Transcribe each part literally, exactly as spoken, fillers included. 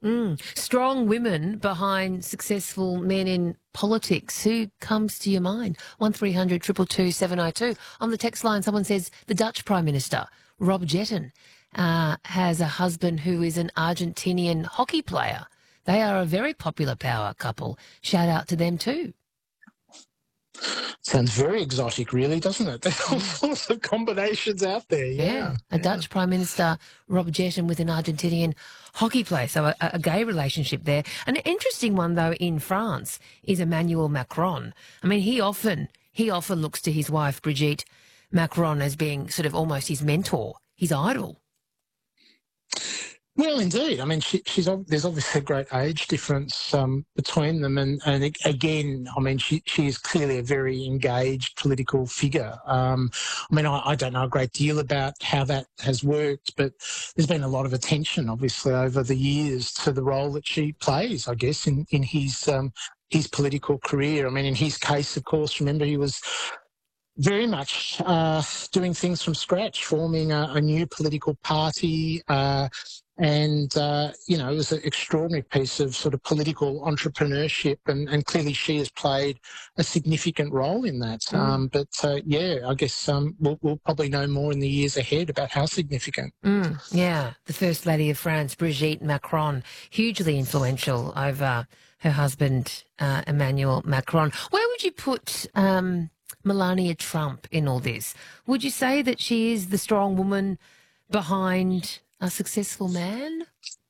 Mm. Strong women behind successful men in politics. Who comes to your mind? one three hundred two two two seven oh two. On the text line, someone says the Dutch Prime Minister, Rob Jetten, uh, has a husband who is an Argentinian hockey player. They are a very popular power couple. Shout out to them too. Sounds very exotic, really, doesn't it? There's all sorts of combinations out there. Yeah, Yeah, a yeah. Dutch Prime Minister, Rob Jetten, with an Argentinian hockey player, so a, a gay relationship there. An interesting one, though, in France is Emmanuel Macron. I mean, he often he often looks to his wife, Brigitte Macron, as being sort of almost his mentor, his idol. Well, indeed. I mean, she, she's there's obviously a great age difference um, between them, and, and again, I mean, she she is clearly a very engaged political figure. Um, I mean, I, I don't know a great deal about how that has worked, but there's been a lot of attention, obviously, over the years to the role that she plays, I guess, in in his um, his political career. I mean, in his case, of course, remember he was very much uh, doing things from scratch, forming a, a new political party. Uh, and, uh, you know, it was an extraordinary piece of sort of political entrepreneurship, and, and clearly she has played a significant role in that. Mm. Um, but, uh, yeah, I guess um, we'll, we'll probably know more in the years ahead about how significant. Mm, yeah, the First Lady of France, Brigitte Macron, hugely influential over her husband, uh, Emmanuel Macron. Where would you put Um Melania Trump in all this? Would you say that she is the strong woman behind a successful man?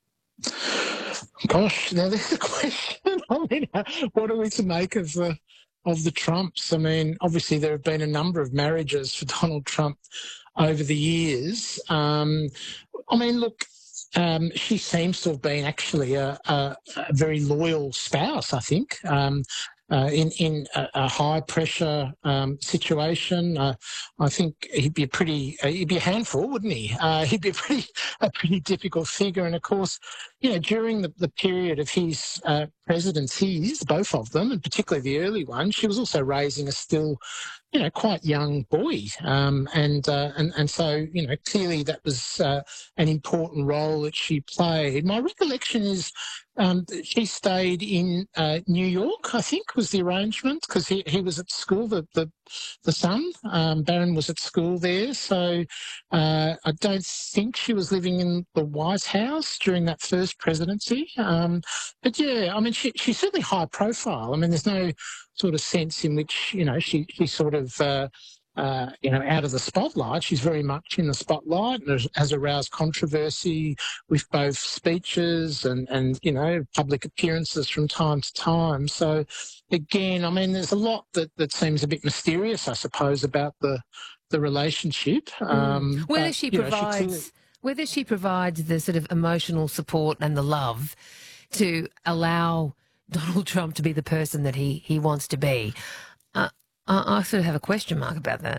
Gosh, now there's a question. I mean, what are we to make of the of the Trumps? I mean, obviously there have been a number of marriages for Donald Trump over the years. Um, I mean, look, um, she seems to have been actually a, a, a very loyal spouse, I think. Um, Uh, in in a, a high pressure um, situation, uh, I think he'd be a pretty uh, he'd be a handful, wouldn't he? Uh, he'd be a pretty a pretty difficult figure. And of course, you know, during the, the period of his uh, presidencies, both of them, and particularly the early one, she was also raising a still, you know, quite young boy, um, and uh, and and so you know, clearly that was uh, an important role that she played. My recollection is. Um, she stayed in uh, New York, I think, was the arrangement, because he, he was at school, the the, the son, um, Barron, was at school there. So uh, I don't think she was living in the White House during that first presidency. Um, but, yeah, I mean, she, she's certainly high profile. I mean, there's no sort of sense in which, you know, she, she sort of... Uh, Uh, you know, out of the spotlight. She's very much in the spotlight and has aroused controversy with both speeches and, and, you know, public appearances from time to time. So, again, I mean, there's a lot that, that seems a bit mysterious, I suppose, about the the relationship. Um, mm. Whether but, she you know, provides, she clearly... whether she provides the sort of emotional support and the love to allow Donald Trump to be the person that he, he wants to be. Uh, I, I sort of have a question mark about that.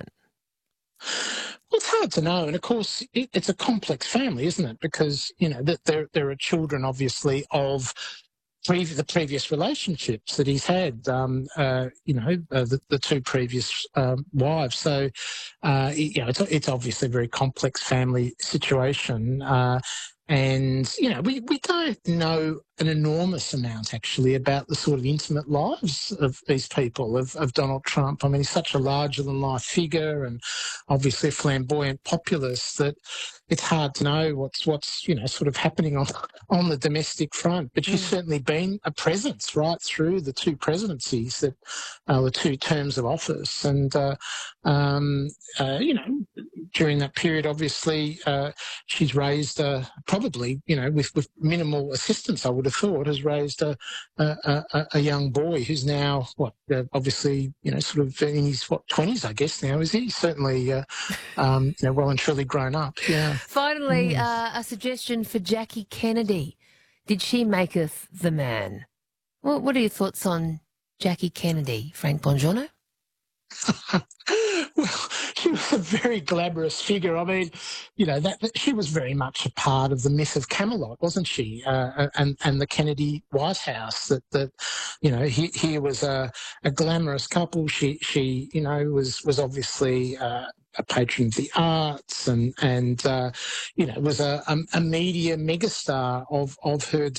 Well, it's hard to know. And, of course, it, it's a complex family, isn't it? Because, you know, that there, there are children, obviously, of pre- the previous relationships that he's had, um, uh, you know, uh, the, the two previous um, wives. So, uh, you know, it's, it's obviously a very complex family situation. Uh, and, you know, we, we don't know an enormous amount, actually, about the sort of intimate lives of these people, of, of Donald Trump. I mean, he's such a larger-than-life figure and obviously a flamboyant populist that it's hard to know what's, what's you know, sort of happening on, on the domestic front. But she's mm. certainly been a presence right through the two presidencies, that uh, the two terms of office. And, uh, um, uh, you know, during that period, obviously, uh, she's raised, uh, probably, you know, with, with minimal assistance, I would have thought, has raised a, a, a, a young boy who's now, what, uh, obviously, you know, sort of in his, what, twenties, I guess now, is he? Certainly, uh, um, you know, well and truly grown up, yeah. Finally, mm. uh, a suggestion for Jackie Kennedy. Did she maketh the man? Well, what are your thoughts on Jackie Kennedy, Frank Bongiorno? Well, she was a very glamorous figure. I mean, you know, that, that she was very much a part of the myth of Camelot, wasn't she? Uh, and and the Kennedy White House. That that you know, he, here was a, a glamorous couple. She she you know was was obviously uh, a patron of the arts, and and uh, you know was a, a, a media megastar of of her